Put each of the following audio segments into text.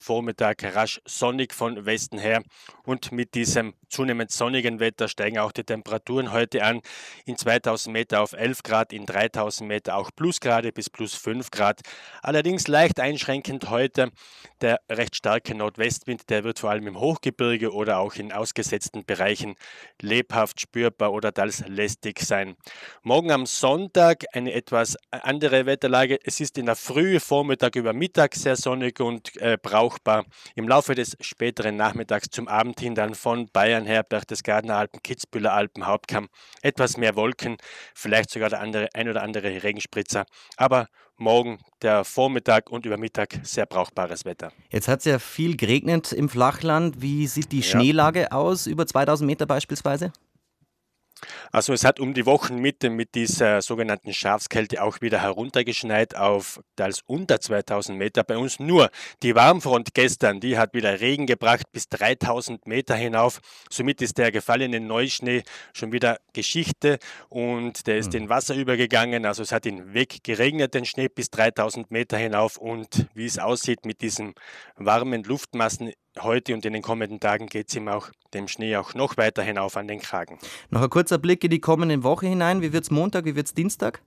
Vormittag rasch sonnig von Westen her und mit diesem zunehmend sonnigen Wetter steigen auch die Temperaturen heute an. In 2000 Meter auf 11 Grad, in 3000 Meter auch Plusgrade bis plus 5 Grad. Allerdings leicht einschränkend heute der recht starke Nordwestwind, der wird vor allem im Hochgebirge oder auch in ausgesetzten Bereichen lebhaft spürbar oder teils lästig sein. Morgen am Sonntag eine etwas andere Wetterlage. Es ist in der Früh, Vormittag über Mittag sehr sonnig und brauchbar. Im Laufe des späteren Nachmittags zum Abend hin dann von Bayern her, Berchtesgadener Alpen, Kitzbüheler Alpen, Hauptkamm etwas mehr Wolken, vielleicht sogar ein oder andere Regenspritzer. Aber morgen der Vormittag und über Mittag sehr brauchbares Wetter. Jetzt hat es ja viel geregnet im Flachland. Wie sieht die Ja. Schneelage aus, über 2000 Meter beispielsweise? Also es hat um die Wochenmitte mit dieser sogenannten Schafskälte auch wieder heruntergeschneit auf teils unter 2000 Meter. Bei uns nur die Warmfront gestern, die hat wieder Regen gebracht bis 3000 Meter hinauf. Somit ist der gefallene Neuschnee schon wieder Geschichte und der ist in Wasser übergegangen. Also es hat ihn weggeregnet, den Schnee bis 3000 Meter hinauf. Und wie es aussieht mit diesen warmen Luftmassen heute und in den kommenden Tagen geht es ihm auch dem Schnee auch noch weiter hinauf an den Kragen. Noch ein kurzer Blick in die kommende Woche hinein. Wie wird es Montag, wie wird es Dienstag?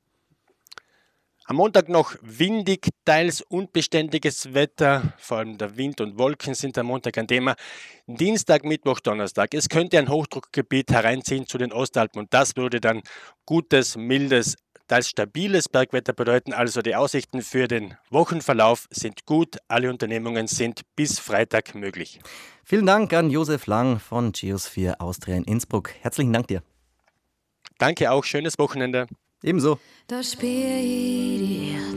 Am Montag noch windig, teils unbeständiges Wetter, vor allem der Wind und Wolken sind am Montag ein Thema. Dienstag, Mittwoch, Donnerstag. Es könnte ein Hochdruckgebiet hereinziehen zu den Ostalpen und das würde dann gutes, mildes, teils stabiles Bergwetter bedeuten. Also die Aussichten für den Wochenverlauf sind gut. Alle Unternehmungen sind bis Freitag möglich. Vielen Dank an Josef Lang von Geosphere Austria in Innsbruck. Herzlichen Dank dir. Danke auch, schönes Wochenende. Ebenso. Da spür ich die